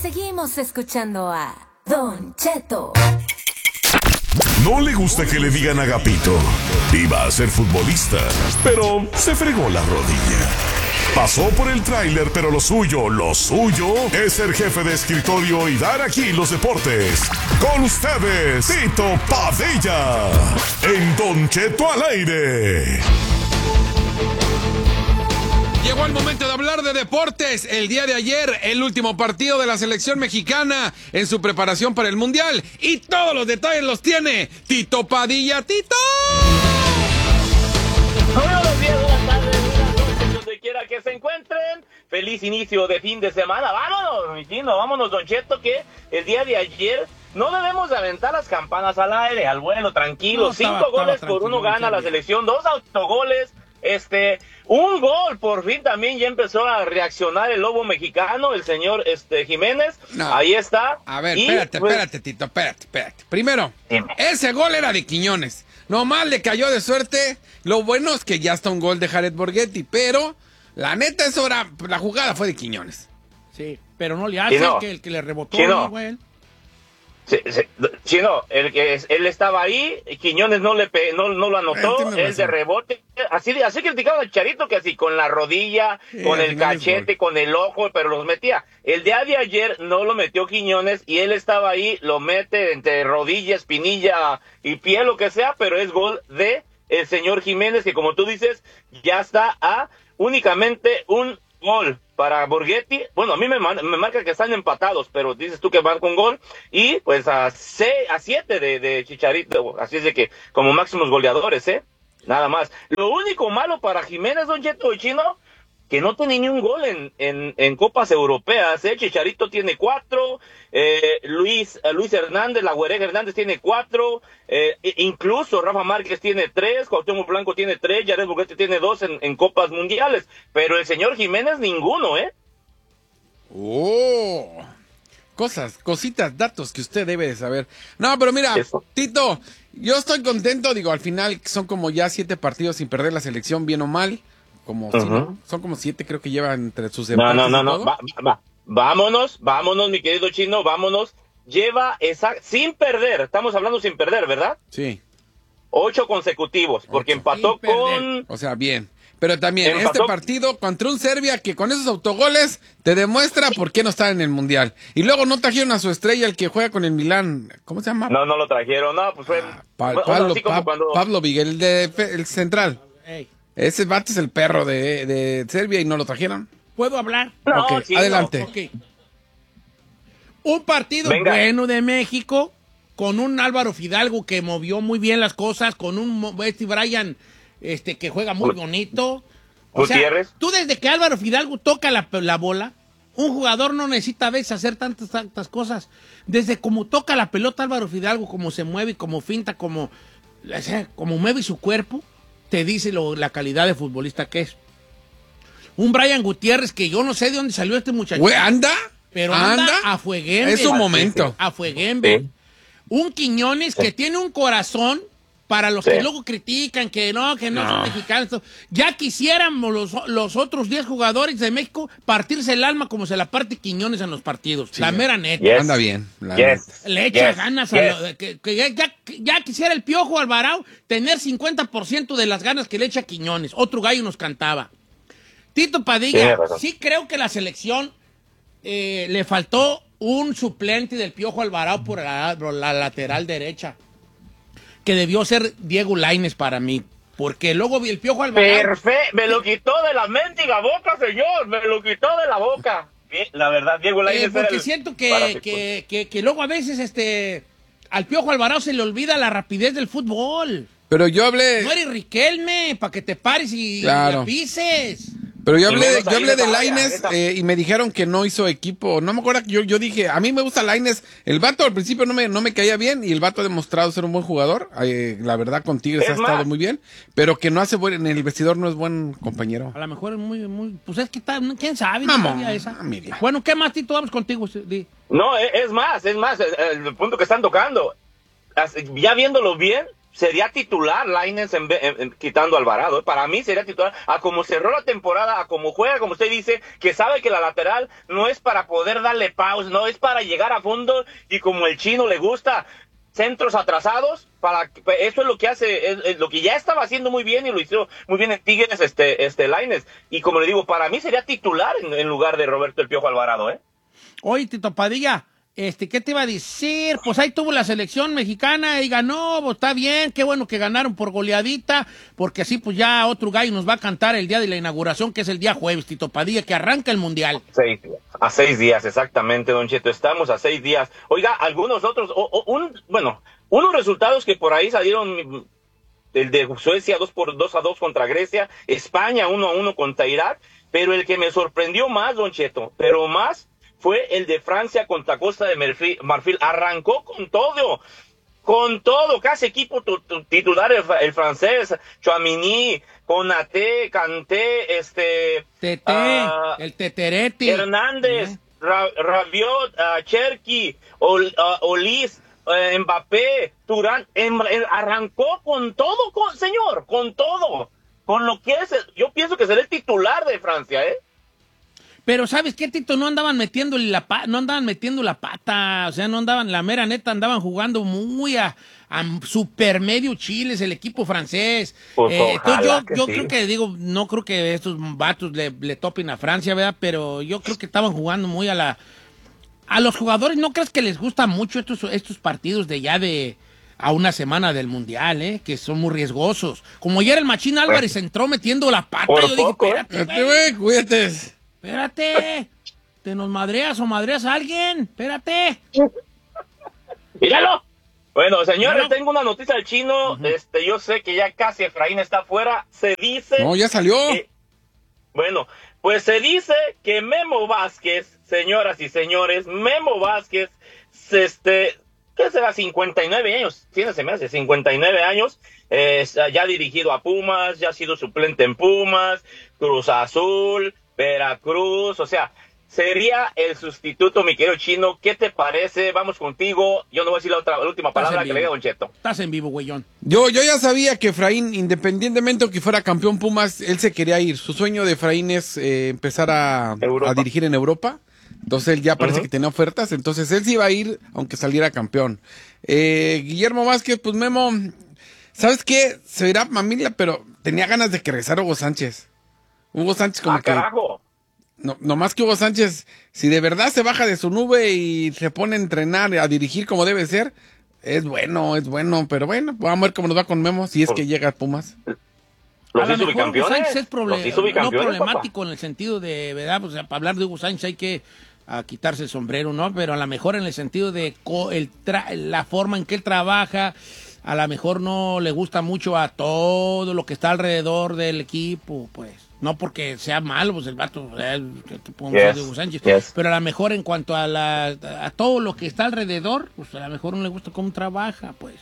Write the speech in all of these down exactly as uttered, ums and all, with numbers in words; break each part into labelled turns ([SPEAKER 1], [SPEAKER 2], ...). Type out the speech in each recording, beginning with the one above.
[SPEAKER 1] Seguimos escuchando a Don Cheto.
[SPEAKER 2] No le gusta que le digan Agapito. Iba a ser futbolista, pero se fregó la rodilla. Pasó por el tráiler, pero lo suyo, lo suyo es ser jefe de escritorio y dar aquí los deportes. Con ustedes, Tito Padilla, en Don Cheto al aire.
[SPEAKER 3] Llegó el momento de hablar de deportes. El día de ayer, el último partido de la selección mexicana en su preparación para el Mundial. Y todos los detalles los tiene Tito Padilla. ¡Tito!
[SPEAKER 4] Buenos días, buenas tardes, buenas noches, donde quiera que se encuentren. Feliz inicio de fin de semana. Vámonos, mi chino, vámonos, Don Cheto, que el día de ayer no debemos de aventar las campanas al aire, al vuelo, tranquilo.
[SPEAKER 3] No, estaba,
[SPEAKER 4] Cinco goles
[SPEAKER 3] estaba
[SPEAKER 4] por uno gana la
[SPEAKER 3] bien.
[SPEAKER 4] selección, dos autogoles. Este, un gol, por fin también ya empezó a reaccionar el lobo mexicano, el señor este Jiménez.
[SPEAKER 3] No.
[SPEAKER 4] Ahí está.
[SPEAKER 3] A ver,
[SPEAKER 4] Y,
[SPEAKER 3] espérate,
[SPEAKER 4] pues,
[SPEAKER 3] espérate, Tito, espérate, espérate. Primero,
[SPEAKER 4] Dime.
[SPEAKER 3] ese gol era de Quiñones. Nomás le cayó de suerte. Lo bueno es que ya está un gol de Jared Borghetti, pero la neta, eso era, la jugada fue de Quiñones.
[SPEAKER 5] Sí, pero no le hace
[SPEAKER 4] Chino.
[SPEAKER 5] el que, el que le rebotó,
[SPEAKER 4] Chino.
[SPEAKER 5] güey.
[SPEAKER 4] Sí, sí, Chino, el que es- él estaba ahí, Quiñones no le pe- no, no lo
[SPEAKER 3] Él
[SPEAKER 4] anotó,
[SPEAKER 3] tiene
[SPEAKER 4] él de
[SPEAKER 3] razón.
[SPEAKER 4] rebote, así así criticaban al Charito, que así con la rodilla,
[SPEAKER 3] Sí,
[SPEAKER 4] con
[SPEAKER 3] al
[SPEAKER 4] el
[SPEAKER 3] final es
[SPEAKER 4] cachete,
[SPEAKER 3] gol.
[SPEAKER 4] con el ojo, pero los metía. El día de ayer no lo metió Quiñones y él estaba ahí, lo mete entre rodilla, espinilla y pie, lo que sea, pero es gol de el señor Jiménez, que como tú dices, ya está a únicamente un gol para Borghetti. Bueno, a mí me, man- me marca que están empatados, pero dices tú que van con gol. Y pues a seis, a siete de, de Chicharito. Así es de que como máximos goleadores, ¿eh? Nada más. Lo único malo para Jiménez, Don Cheto y Chino, que no tiene ni un gol en, en, en copas europeas, ¿eh? Chicharito tiene cuatro, eh, Luis, eh, Luis Hernández, la Güereja Hernández tiene cuatro, eh, e- incluso Rafa Márquez tiene tres, Cuauhtémoc Blanco tiene tres, Jared Borghetti tiene dos en, en copas mundiales, pero el señor Jiménez ninguno, ¿eh?
[SPEAKER 3] Oh, cosas, cositas, datos que usted debe de saber. No, pero mira,
[SPEAKER 4] Eso.
[SPEAKER 3] Tito, yo estoy contento, digo, al final son como ya siete partidos sin perder la selección, bien o mal, como sí, ¿no? Son como siete, creo que llevan entre sus
[SPEAKER 4] No,
[SPEAKER 3] empates
[SPEAKER 4] no, no,
[SPEAKER 3] y
[SPEAKER 4] no,
[SPEAKER 3] todo.
[SPEAKER 4] va, va, va. Vámonos, vámonos, mi querido Chino, vámonos. Lleva esa, sin perder, estamos hablando sin perder, ¿verdad?
[SPEAKER 3] Sí,
[SPEAKER 4] Ocho consecutivos, porque
[SPEAKER 3] Ocho.
[SPEAKER 4] empató
[SPEAKER 5] Sin perder.
[SPEAKER 4] con...
[SPEAKER 3] o sea, bien. Pero también
[SPEAKER 4] Empató.
[SPEAKER 3] este partido contra un Serbia que con esos autogoles te demuestra por qué no está en el Mundial. Y luego no trajeron a su estrella, el que juega con el Milán. ¿Cómo se llama?
[SPEAKER 4] No, no lo trajeron, no, pues fue...
[SPEAKER 3] Pa-
[SPEAKER 4] bueno,
[SPEAKER 3] Pablo,
[SPEAKER 4] así como
[SPEAKER 3] Pa-
[SPEAKER 4] cuando-
[SPEAKER 3] Pablo Miguel, el, de, fe- el central.
[SPEAKER 5] Ey,
[SPEAKER 3] Ese vato es el perro de, de Serbia y no lo trajeron.
[SPEAKER 5] ¿puedo hablar?
[SPEAKER 4] No,
[SPEAKER 3] Ok,
[SPEAKER 4] Chino.
[SPEAKER 3] adelante.
[SPEAKER 5] Ok. Un partido
[SPEAKER 4] Venga.
[SPEAKER 5] bueno de México, con un Álvaro Fidalgo que movió muy bien las cosas, con un Mo- este Brian este, que juega muy
[SPEAKER 4] Gut-
[SPEAKER 5] bonito. O sea,
[SPEAKER 4] Gutiérrez.
[SPEAKER 5] tú desde que Álvaro Fidalgo toca la, la bola, un jugador no necesita a veces hacer tantas, tantas cosas. Desde como toca la pelota Álvaro Fidalgo, como se mueve, como finta, como, o sea, como mueve su cuerpo, te dice lo- la calidad de futbolista que es. Un Brian Gutiérrez que yo no sé de dónde salió este muchacho.
[SPEAKER 3] Güey, ¿anda?
[SPEAKER 5] Pero anda,
[SPEAKER 3] ¿Anda?
[SPEAKER 5] a fueguembe.
[SPEAKER 3] Es su momento.
[SPEAKER 5] A fueguembe.
[SPEAKER 4] Sí.
[SPEAKER 5] Un Quiñones
[SPEAKER 4] Sí.
[SPEAKER 5] que tiene un corazón para los
[SPEAKER 4] Sí.
[SPEAKER 5] que luego critican que no, que no, son mexicanos. Ya quisiéramos los, los otros diez jugadores de México partirse el alma como se la parte Quiñones en los partidos. La mera neta.
[SPEAKER 4] Yes.
[SPEAKER 3] Anda bien. la
[SPEAKER 4] Yes.
[SPEAKER 3] neta.
[SPEAKER 5] Le echa
[SPEAKER 4] Yes.
[SPEAKER 5] ganas
[SPEAKER 4] Yes.
[SPEAKER 5] a lo- que, que ya, ya- ya quisiera el Piojo Alvarado tener cincuenta por ciento de las ganas que le echa Quiñones. Otro gallo nos cantaba. Tito Padilla,
[SPEAKER 4] Tiene razón.
[SPEAKER 5] sí creo que la selección eh, le faltó un suplente del Piojo Alvarado por la, por la lateral derecha, que debió ser Diego Lainez para mí, porque luego vi el Piojo Alvarado.
[SPEAKER 4] Perfecto, me lo quitó de la mendiga boca, señor, me lo quitó de la boca. Bien, la verdad, Diego
[SPEAKER 5] Eh,
[SPEAKER 4] Lainez era
[SPEAKER 5] porque
[SPEAKER 4] el-
[SPEAKER 5] siento
[SPEAKER 4] para
[SPEAKER 5] que,
[SPEAKER 4] que-
[SPEAKER 5] que, que, que luego a veces este al Piojo Alvarado se le olvida la rapidez del fútbol.
[SPEAKER 3] Pero yo hablé.
[SPEAKER 5] No eres Riquelme, para que te pares y,
[SPEAKER 3] Claro.
[SPEAKER 5] y la pises.
[SPEAKER 3] Pero yo
[SPEAKER 4] Y
[SPEAKER 3] hablé,
[SPEAKER 4] menos
[SPEAKER 3] yo
[SPEAKER 4] ahí
[SPEAKER 3] hablé
[SPEAKER 4] de
[SPEAKER 3] de
[SPEAKER 4] Vaya,
[SPEAKER 3] Lainez
[SPEAKER 4] neta.
[SPEAKER 3] eh, y me dijeron que no hizo equipo. No me acuerdo, yo, yo dije, a mí me gusta Lainez. El vato al principio no me, no me caía bien y el vato ha demostrado ser un buen jugador. Eh, la verdad, con Tigres
[SPEAKER 4] Es
[SPEAKER 3] ha estado
[SPEAKER 4] más.
[SPEAKER 3] muy bien, pero que no hace buen, en el vestidor no es buen compañero.
[SPEAKER 5] A lo mejor es muy, muy, pues es que está, quién sabe.
[SPEAKER 3] Mamón,
[SPEAKER 5] todavía esa.
[SPEAKER 3] mira.
[SPEAKER 5] Bueno, ¿qué más, Tito? Vamos contigo. Di.
[SPEAKER 4] No, es, es más, es más, el, el punto que están tocando. As- Ya viéndolo bien, sería titular Lainez en, en, en, quitando a Alvarado. ¿eh? Para mí sería titular. A como cerró la temporada, a como juega, como usted dice, que sabe que la lateral no es para poder darle pausa, no es para llegar a fondo y como el chino le gusta, centros atrasados, para eso es lo que hace, es, es lo que ya estaba haciendo muy bien y lo hizo muy bien en Tigres, este, este Lainez. Y como le digo, para mí sería titular en, en lugar de Roberto El Piojo Alvarado, ¿eh?
[SPEAKER 5] Oye, Tito Padilla, este, ¿qué te iba a decir? Pues ahí tuvo la selección mexicana y ganó, pues está bien, qué bueno que ganaron por goleadita, porque así pues ya otro gallo nos va a cantar el día de la inauguración, que es el día jueves, Tito Padilla, que arranca el Mundial.
[SPEAKER 4] Seis días. A seis días, exactamente, Don Cheto, estamos a seis días. Oiga, algunos otros, o, o, un, bueno, unos resultados que por ahí salieron, el de Suecia dos por dos a dos contra Grecia, España uno a uno contra Irak, pero el que me sorprendió más, Don Cheto, pero más, fue el de Francia contra Costa de Marfil. Marfil. Arrancó con todo, con todo, casi equipo titular el, el francés, Tchouaméni, Konaté, Kanté, este...
[SPEAKER 5] Tete, uh, el Teteretti.
[SPEAKER 4] Hernández, uh-huh. Ra, Rabiot, uh, Cherki, Ol, uh, Olis, uh, Mbappé, Turán, em, em, arrancó con todo, con, señor, con todo, con lo que es, yo pienso que será el titular de Francia, ¿eh?
[SPEAKER 5] Pero ¿sabes qué, Tito? No andaban metiendo la pa no andaban metiendo la pata, o sea, no andaban, la mera neta, andaban jugando muy a, a super medio chiles el equipo francés.
[SPEAKER 4] Pues
[SPEAKER 5] eh, entonces yo, yo
[SPEAKER 4] sí.
[SPEAKER 5] creo que, digo, no creo que estos vatos le, le topen a Francia, ¿verdad? Pero yo creo que estaban jugando muy a la... A los jugadores, ¿no crees que les gusta mucho estos, estos partidos de ya de... a una semana del Mundial, ¿eh? Que son muy riesgosos. Como ayer el Machín Álvarez pues, entró metiendo la pata, yo dije, espérate,
[SPEAKER 3] güey, cuídate.
[SPEAKER 5] Espérate, ¿te nos madreas o madreas a alguien? Espérate.
[SPEAKER 4] Míralo. Bueno, señores, Míralo. Tengo una noticia del chino. Uh-huh. Este, yo sé que ya casi Efraín está afuera. Se dice...
[SPEAKER 3] No, ya salió.
[SPEAKER 4] Que, bueno, pues se dice que Memo Vázquez, señoras y señores, Memo Vázquez, este, ¿qué será? cincuenta y nueve años. Tiene, se me hace, cincuenta y nueve años. Eh, ya ha dirigido a Pumas, ya ha sido suplente en Pumas, Cruz Azul... Veracruz, o sea, sería el sustituto, mi querido chino. ¿Qué te parece? Vamos contigo. Yo no voy a decir la, otra, la última palabra que le diga Don Cheto.
[SPEAKER 5] Estás en vivo, güeyón.
[SPEAKER 3] Yo, yo ya sabía que Efraín, independientemente de que fuera campeón Pumas, él se quería ir. Su sueño de Efraín es eh, empezar a, a dirigir en Europa. Entonces él ya parece uh-huh. que tenía ofertas. Entonces él sí iba a ir, aunque saliera campeón. Eh, Guillermo Vázquez, pues Memo, ¿sabes qué? Se verá mamila, pero tenía ganas de que regresara Hugo Sánchez. Hugo Sánchez como
[SPEAKER 4] ah,
[SPEAKER 3] que...
[SPEAKER 4] carajo.
[SPEAKER 3] No, no más que Hugo Sánchez, si de verdad se baja de su nube y se pone a entrenar, a dirigir como debe ser, es bueno, es bueno, pero bueno, vamos a ver cómo nos va con Memo, si es que llega a Pumas.
[SPEAKER 4] Los hizo bicampeones.
[SPEAKER 5] Hugo Sánchez es problem- no problemático papá. En el sentido de, ¿verdad? Pues, para hablar de Hugo Sánchez hay que a quitarse el sombrero, ¿no? Pero a lo mejor en el sentido de co- el tra- la forma en que él trabaja, a lo mejor no le gusta mucho a todo lo que está alrededor del equipo, pues. No porque sea malo, pues el vato, eh, que podemos yes, de Hugo Sánchez, yes. Pero a lo mejor en cuanto a la a todo lo que está alrededor, pues a lo mejor no le gusta cómo trabaja, pues.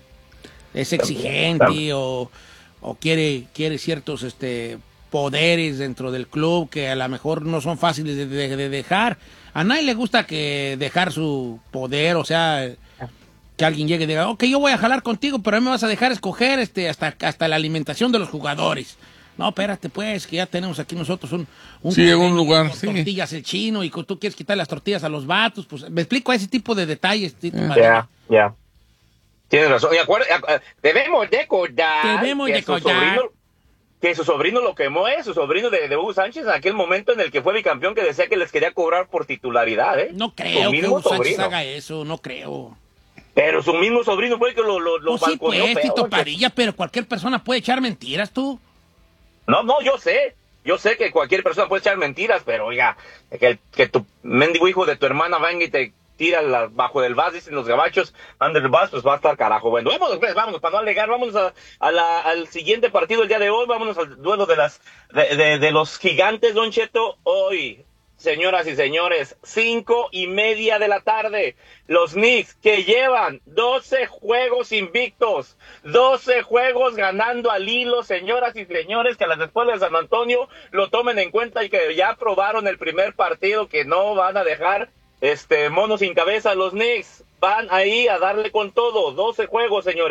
[SPEAKER 5] Es exigente o, o quiere, quiere ciertos este poderes dentro del club que a lo mejor no son fáciles de, de, de dejar. A nadie le gusta que dejar su poder, o sea, que alguien llegue y diga, ok, yo voy a jalar contigo, pero a mí me vas a dejar escoger este hasta, hasta la alimentación de los jugadores. No, espérate, pues, que ya tenemos aquí nosotros un... un
[SPEAKER 3] sí, en un lugar, sí.
[SPEAKER 5] Tortillas el chino y tú quieres quitar las tortillas a los vatos, pues, me explico a ese tipo de detalles.
[SPEAKER 4] Ya, ya. Yeah, yeah. Tienes razón. Y acuerda, debemos recordar
[SPEAKER 5] debemos
[SPEAKER 4] que,
[SPEAKER 5] recordar.
[SPEAKER 4] Su sobrino, que su sobrino lo quemó, ¿eh? Su sobrino de, de Hugo Sánchez en aquel momento en el que fue bicampeón que decía que les quería cobrar por titularidad, ¿eh?
[SPEAKER 5] No creo que Hugo Sánchez haga eso, no creo.
[SPEAKER 4] Pero su mismo sobrino fue el que lo, lo, lo
[SPEAKER 5] pues balconeó. Sí, pues, Tito Padilla, pero cualquier persona puede echar mentiras, tú.
[SPEAKER 4] No, no, yo sé, yo sé que cualquier persona puede echar mentiras, pero oiga, que, que tu mendigo hijo de tu hermana venga y te tira la, bajo del vas, dicen los gabachos, under the bus, pues va a estar carajo. Bueno, vámonos, pues, vámonos, para no alegar, vámonos a, a la, al siguiente partido el día de hoy, vámonos al duelo de las de, de, de los gigantes, Don Cheto, hoy. Señoras y señores, cinco y media de la tarde, los Knicks que llevan doce juegos invictos, doce juegos ganando al hilo, señoras y señores, que a las escuelas de San Antonio lo tomen en cuenta y que ya probaron el primer partido, que no van a dejar este mono sin cabeza. Los Knicks van ahí a darle con todo, doce juegos, señores,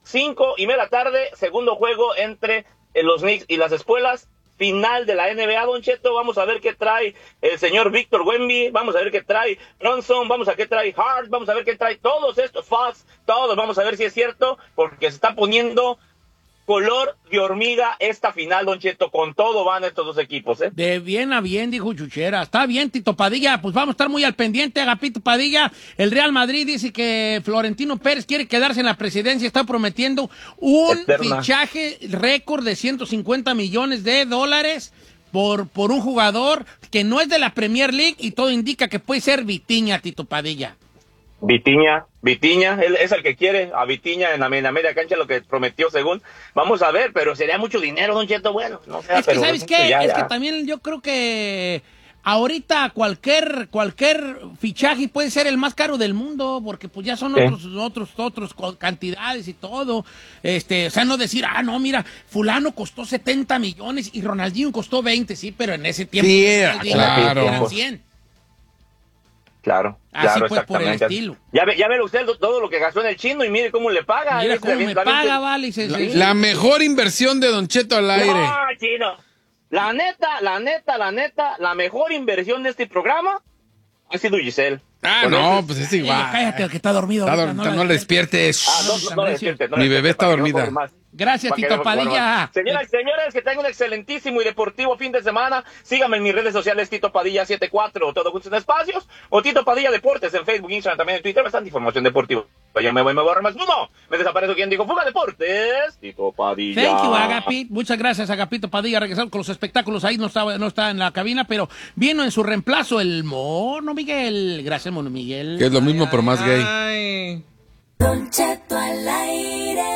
[SPEAKER 4] cinco y media de la tarde, segundo juego entre eh, los Knicks y las Espuelas. Final de la N B A, Don Cheto. Vamos a ver qué trae el señor Víctor Wemby, vamos a ver qué trae Bronson, vamos a ver qué trae Hart, vamos a ver qué trae todos estos Fox, todos, vamos a ver si es cierto, porque se está poniendo color de hormiga esta final, Don Cheto. Con todo van estos dos equipos, ¿eh?
[SPEAKER 5] De bien a bien, dijo Chuchera. Está bien, Tito Padilla. Pues vamos a estar muy al pendiente, Agapito Padilla. El Real Madrid dice que Florentino Pérez quiere quedarse en la presidencia. Está prometiendo un Eterna. fichaje récord de ciento cincuenta millones de dólares por, por un jugador que no es de la Premier League y todo indica que puede ser Vitinha, Tito Padilla.
[SPEAKER 4] Vitiña, Vitiña, él es el que quiere a Vitiña en la, en la media cancha, lo que prometió según. Vamos a ver, pero sería mucho dinero, Don Cheto, bueno. No sé,
[SPEAKER 5] es que,
[SPEAKER 4] pero
[SPEAKER 5] ¿sabes qué?
[SPEAKER 4] Ya,
[SPEAKER 5] es
[SPEAKER 4] ya.
[SPEAKER 5] que también yo creo que ahorita cualquier cualquier fichaje puede ser el más caro del mundo, porque pues ya son
[SPEAKER 4] ¿Sí?
[SPEAKER 5] otros, otros, otros cantidades y todo. Este, o sea, no decir, ah, no, mira, fulano costó setenta millones y Ronaldinho costó veinte, sí, pero en ese tiempo
[SPEAKER 3] Sí,
[SPEAKER 5] Ronaldinho
[SPEAKER 3] claro.
[SPEAKER 5] eran cien.
[SPEAKER 4] Claro,
[SPEAKER 5] Así
[SPEAKER 4] claro,
[SPEAKER 5] pues, por el
[SPEAKER 4] exactamente.
[SPEAKER 5] estilo.
[SPEAKER 4] Ya ve, ya ve usted todo lo que gastó en el chino y mire cómo le paga.
[SPEAKER 5] Mira
[SPEAKER 4] Es
[SPEAKER 5] cómo
[SPEAKER 4] la-
[SPEAKER 5] me
[SPEAKER 4] la-
[SPEAKER 5] paga, vale. y se-
[SPEAKER 3] La,
[SPEAKER 5] se-
[SPEAKER 3] la mejor inversión de Don Cheto al aire.
[SPEAKER 4] No, chino. La neta, la neta, la neta, la mejor inversión de este programa ha sido Giselle.
[SPEAKER 3] Ah,
[SPEAKER 4] Con
[SPEAKER 3] no,
[SPEAKER 4] ese-
[SPEAKER 3] pues es
[SPEAKER 5] Eh,
[SPEAKER 3] igual.
[SPEAKER 5] cállate, el que está dormido.
[SPEAKER 3] Está
[SPEAKER 5] ahorita,
[SPEAKER 3] dorm- no le despiertes.
[SPEAKER 4] Ah, no, no, no, despierte, no
[SPEAKER 3] Mi
[SPEAKER 4] despierte,
[SPEAKER 3] bebé está
[SPEAKER 4] para que no
[SPEAKER 3] dormida.
[SPEAKER 4] cobre más.
[SPEAKER 5] Gracias,
[SPEAKER 4] Para que
[SPEAKER 5] Tito
[SPEAKER 4] no cobre
[SPEAKER 5] Padilla.
[SPEAKER 4] más. Señoras y señores, que tengan un excelentísimo y deportivo fin de semana. Síganme en mis redes sociales, Tito Padilla setenta y cuatro, todo juntos en espacios, o Tito Padilla Deportes en Facebook, Instagram, también en Twitter. Bastante información deportiva. Yo me voy, me voy a más. No, me desaparezco. ¿Quién dijo Fuga Deportes? Tito Padilla.
[SPEAKER 5] Thank you, Agapit. Muchas gracias, Agapito Padilla. Regresamos con los espectáculos. Ahí no está, no está en la cabina, pero vino en su reemplazo el Mono Miguel. Gracias, Mono Miguel.
[SPEAKER 3] Que es lo mismo, pero más gay.
[SPEAKER 6] Ay.
[SPEAKER 1] Don Cheto al aire.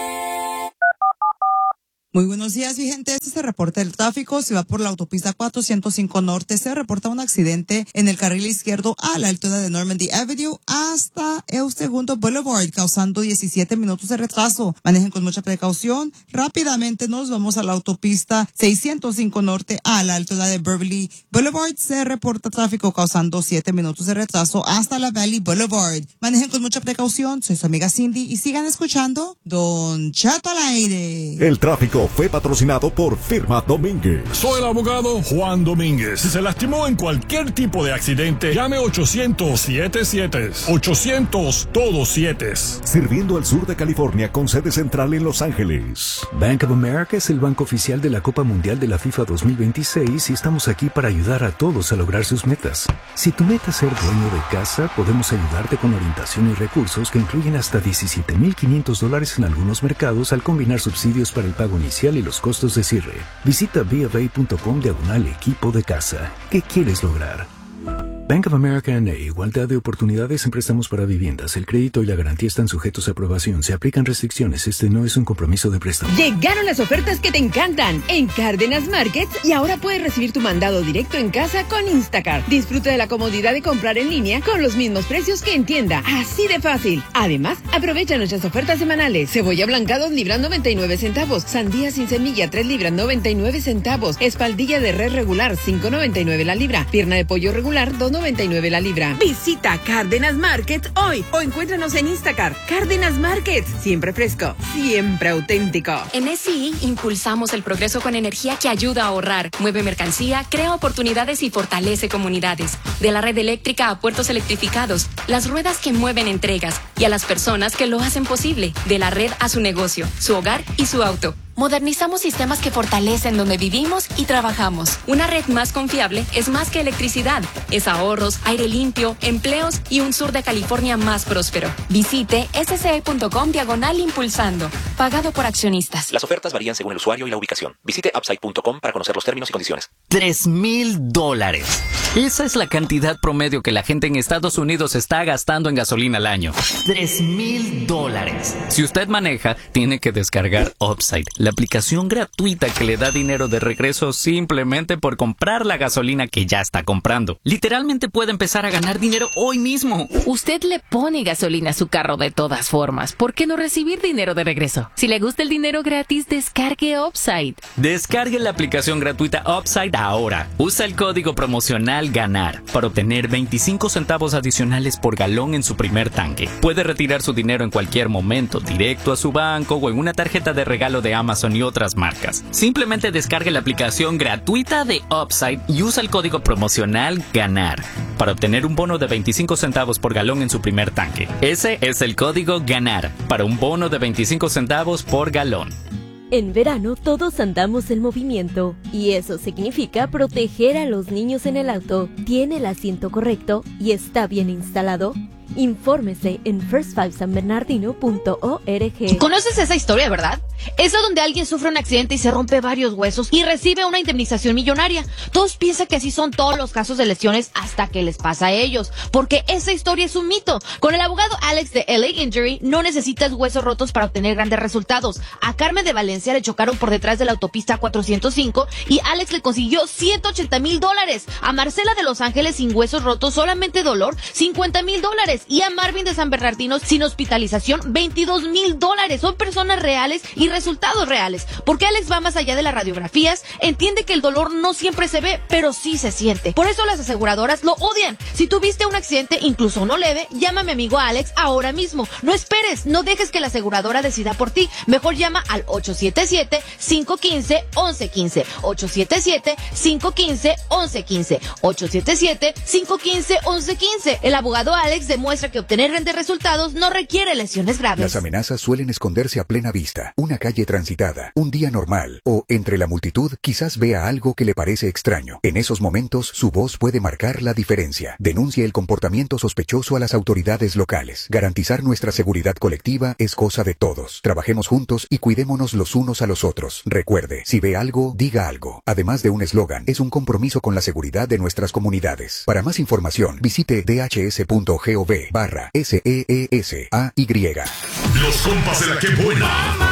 [SPEAKER 7] Muy buenos días, mi gente. Este es el reporte del tráfico. Si va por la autopista cuatrocientos cinco Norte, se reporta un accidente en el carril izquierdo a la altura de Normandy Avenue hasta el segundo Boulevard, causando diecisiete minutos de retraso. Manejen con mucha precaución. Rápidamente nos vamos a la autopista seiscientos cinco Norte a la altura de Beverly Boulevard. Se reporta tráfico causando siete minutos de retraso hasta la Valley Boulevard. Manejen con mucha precaución. Soy su amiga Cindy y sigan escuchando Don Cheto al aire.
[SPEAKER 8] El tráfico fue patrocinado por Firma Domínguez.
[SPEAKER 9] Soy el abogado Juan Domínguez. Si se lastimó en cualquier tipo de accidente, llame ochocientos siete siete. ochocientos todos siete.
[SPEAKER 8] Sirviendo al sur de California con sede central en Los Ángeles.
[SPEAKER 10] Bank of America es el banco oficial de la Copa Mundial de la FIFA dos mil veintiséis y estamos aquí para ayudar a todos a lograr sus metas. Si tu meta es ser dueño de casa, podemos ayudarte con orientación y recursos que incluyen hasta diecisiete mil quinientos dólares en algunos mercados al combinar subsidios para el pago inicial y los costos de cierre. Visita b of a punto com diagonal equipo de casa. ¿Qué quieres lograr? Bank of America N A. Igualdad de oportunidades en préstamos para viviendas. El crédito y la garantía están sujetos a aprobación. Se aplican restricciones. Este no es un compromiso de préstamo.
[SPEAKER 11] Llegaron las ofertas que te encantan en Cárdenas Market y ahora puedes recibir tu mandado directo en casa con Instacart. Disfruta de la comodidad de comprar en línea con los mismos precios que en tienda. Así de fácil. Además, aprovecha nuestras ofertas semanales. Cebolla blanca dos libras noventa y nueve centavos. Sandía sin semilla tres libras noventa y nueve centavos. Espaldilla de res regular cinco noventa y nueve la libra. Pierna de pollo regular dos noventa y nueve la libra. Visita Cárdenas Market hoy o encuéntranos en Instacart. Cárdenas Market, siempre fresco, siempre auténtico.
[SPEAKER 12] En S I impulsamos el progreso con energía que ayuda a ahorrar, mueve mercancía, crea oportunidades y fortalece comunidades. De la red eléctrica a puertos electrificados, las ruedas que mueven entregas y a las personas que lo hacen posible. De la red a su negocio, su hogar y su auto. Modernizamos sistemas que fortalecen donde vivimos y trabajamos. Una red más confiable es más que electricidad. Es ahorros, aire limpio, empleos y un sur de California más próspero. Visite s c e punto com diagonal impulsando. Pagado por accionistas.
[SPEAKER 13] Las ofertas varían según el usuario y la ubicación. Visite upside punto com para conocer los términos y condiciones.
[SPEAKER 14] Tres mil dólares. Esa es la cantidad promedio que la gente en Estados Unidos está gastando en gasolina al año. Tres mil dólares. Si usted maneja, tiene que descargar Upside, la aplicación gratuita que le da dinero de regreso simplemente por comprar la gasolina que ya está comprando. Literalmente puede empezar a ganar dinero hoy mismo.
[SPEAKER 6] Usted le pone gasolina a su carro de todas formas. ¿Por qué no recibir dinero de regreso? Si le gusta el dinero gratis, descargue Upside.
[SPEAKER 14] Descargue la aplicación gratuita Upside ahora. Usa el código promocional GANAR para obtener veinticinco centavos adicionales por galón en su primer tanque. Puede retirar su dinero en cualquier momento, directo a su banco o en una tarjeta de regalo de Amazon y otras marcas. Simplemente descargue la aplicación gratuita de Upside y usa el código promocional GANAR para obtener un bono de veinticinco centavos por galón en su primer tanque. Ese es el código GANAR para un bono de veinticinco centavos por galón.
[SPEAKER 15] En verano todos andamos en movimiento y eso significa proteger a los niños en el auto. ¿Tiene el asiento correcto y está bien instalado? Infórmese en first five san bernardino punto org.
[SPEAKER 16] ¿Conoces esa historia, verdad? Esa donde alguien sufre un accidente y se rompe varios huesos y recibe una indemnización millonaria. Todos piensan que así son todos los casos de lesiones hasta que les pasa a ellos, porque esa historia es un mito. Con el abogado Alex de L A Injury no necesitas huesos rotos para obtener grandes resultados. A Carmen de Valencia le chocaron por detrás de la autopista cuatrocientos cinco y Alex le consiguió ciento ochenta mil dólares. A Marcela de Los Ángeles sin huesos rotos, solamente dolor, cincuenta mil dólares. Y a Marvin de San Bernardino sin hospitalización, veintidós mil dólares. Son personas reales y resultados reales. Porque Alex va más allá de las radiografías, entiende que el dolor no siempre se ve, pero sí se siente. Por eso las aseguradoras lo odian. Si tuviste un accidente, incluso uno leve, llama a mi amigo Alex ahora mismo. No esperes, no dejes que la aseguradora decida por ti. Mejor llama al ocho siete siete, cinco uno cinco, once quince. ocho siete siete, cinco uno cinco, once quince. ocho siete siete, cinco uno cinco, once quince. El abogado Alex demuestra que obtener grandes resultados no requiere lesiones graves.
[SPEAKER 17] Las amenazas suelen esconderse a plena vista. Una calle transitada, un día normal o entre la multitud quizás vea algo que le parece extraño. En esos momentos su voz puede marcar la diferencia. Denuncie el comportamiento sospechoso a las autoridades locales. Garantizar nuestra seguridad colectiva es cosa de todos. Trabajemos juntos y cuidémonos los unos a los otros. Recuerde, si ve algo, diga algo. Además de un eslogan, es un compromiso con la seguridad de nuestras comunidades. Para más información, visite d h s punto gov barra S E E S A Y.
[SPEAKER 2] Los compas de la que buena.